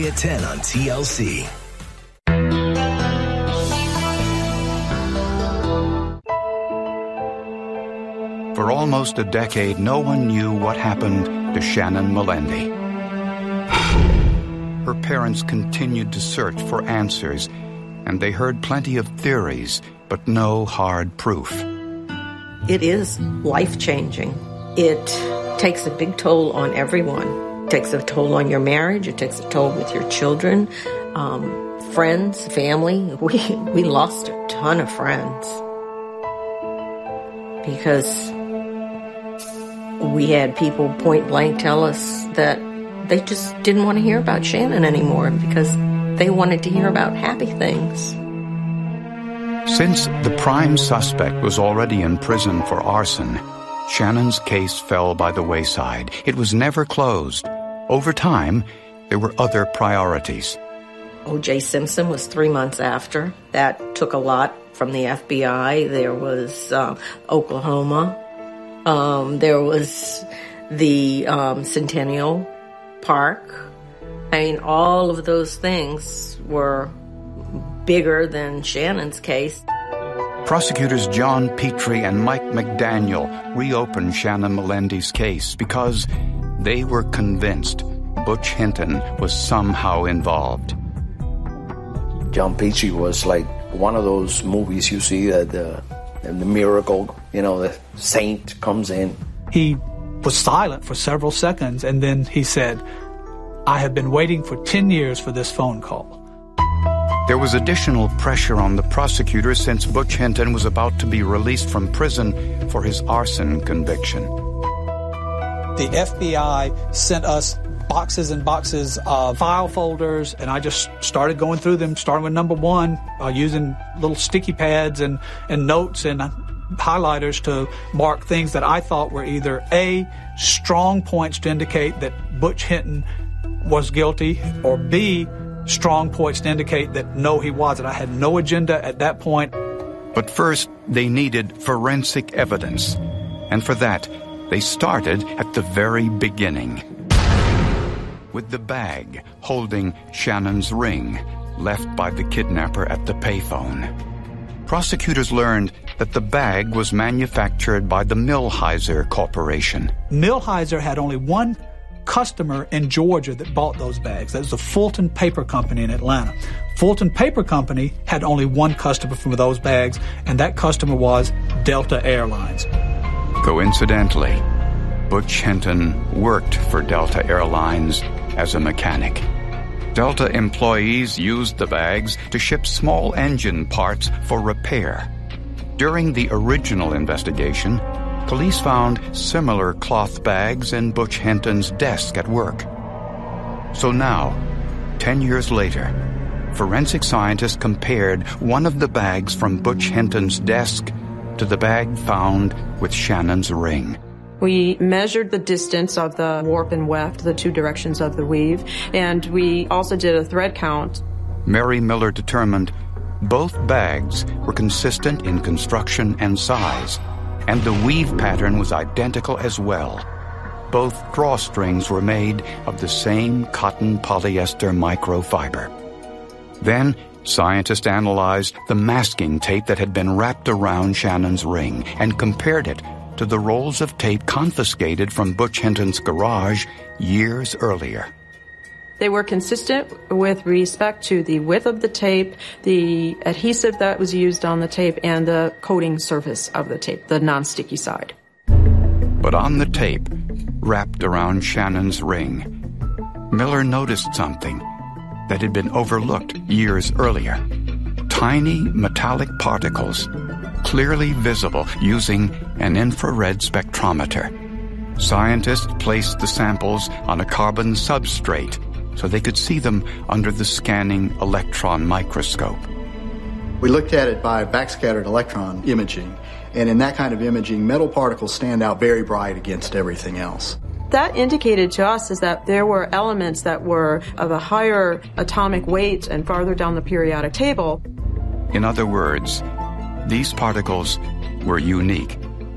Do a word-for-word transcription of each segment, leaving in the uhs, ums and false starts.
Weekday at ten on T L C. For almost a decade, no one knew what happened to Shannon Melendi. Her parents continued to search for answers, and they heard plenty of theories, but no hard proof. It is life-changing. It takes a big toll on everyone. It takes a toll on your marriage. It takes a toll with your children, um, friends, family. We, we lost a ton of friends because we had people point blank tell us that they just didn't want to hear about Shannon anymore because they wanted to hear about happy things. Since the prime suspect was already in prison for arson, Shannon's case fell by the wayside. It was never closed. Over time, there were other priorities. O J Simpson was three months after. That took a lot from the F B I. There was uh, Oklahoma. Um, there was the um, Centennial Park. I mean, all of those things were bigger than Shannon's case. Prosecutors John Petrie and Mike McDaniel reopened Shannon Melendi's case because they were convinced Butch Hinton was somehow involved. John Petrie was like one of those movies you see that the, the miracle, you know, the saint comes in. He was silent for several seconds, and then he said, "I have been waiting for ten years for this phone call." There was additional pressure on the prosecutor since Butch Hinton was about to be released from prison for his arson conviction. The F B I sent us boxes and boxes of file folders, and I just started going through them, starting with number one, uh, using little sticky pads and, and notes and highlighters to mark things that I thought were either A, strong points to indicate that Butch Hinton was guilty, or B, strong points to indicate that no, he wasn't. I had no agenda at that point. But first, they needed forensic evidence. And for that, they started at the very beginning, with the bag holding Shannon's ring left by the kidnapper at the payphone. Prosecutors learned that the bag was manufactured by the Millhiser Corporation. Millhiser had only one customer in Georgia that bought those bags. That was the Fulton Paper Company in Atlanta. Fulton Paper Company had only one customer for those bags, and that customer was Delta Airlines. Coincidentally, Butch Hinton worked for Delta Airlines as a mechanic. Delta employees used the bags to ship small engine parts for repair. During the original investigation, police found similar cloth bags in Butch Hinton's desk at work. So now, ten years later, forensic scientists compared one of the bags from Butch Hinton's desk to the bag found with Shannon's ring. We measured the distance of the warp and weft, the two directions of the weave, and we also did a thread count. Mary Miller determined both bags were consistent in construction and size, and the weave pattern was identical as well. Both drawstrings were made of the same cotton polyester microfiber. Then, scientists analyzed the masking tape that had been wrapped around Shannon's ring and compared it to the rolls of tape confiscated from Butch Hinton's garage years earlier. They were consistent with respect to the width of the tape, the adhesive that was used on the tape, and the coating surface of the tape, the non-sticky side. But on the tape, wrapped around Shannon's ring, Miller noticed something that had been overlooked years earlier. Tiny metallic particles, clearly visible using an infrared spectrometer. Scientists placed the samples on a carbon substrate so they could see them under the scanning electron microscope. We looked at it by backscattered electron imaging, and in that kind of imaging, metal particles stand out very bright against everything else. That indicated to us is that there were elements that were of a higher atomic weight and farther down the periodic table. In other words, these particles were unique,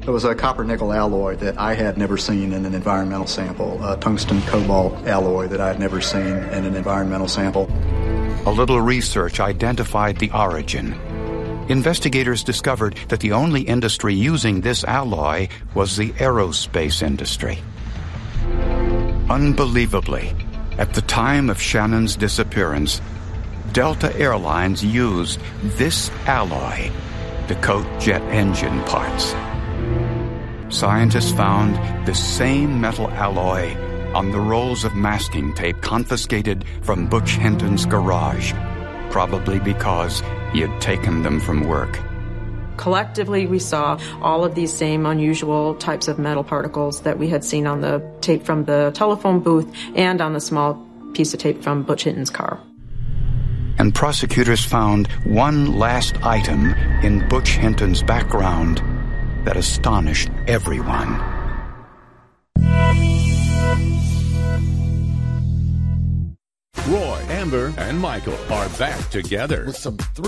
It was a copper-nickel alloy that I had never seen in an environmental sample, a tungsten-cobalt alloy that I had never seen in an environmental sample. A little research identified the origin. Investigators discovered that the only industry using this alloy was the aerospace industry. Unbelievably, at the time of Shannon's disappearance, Delta Airlines used this alloy to coat jet engine parts. Scientists found the same metal alloy on the rolls of masking tape confiscated from Butch Hinton's garage, probably because he had taken them from work. Collectively, we saw all of these same unusual types of metal particles that we had seen on the tape from the telephone booth and on the small piece of tape from Butch Hinton's car. And prosecutors found one last item in Butch Hinton's background that astonished everyone. Roy, Amber, and Michael are back together. With some thrilling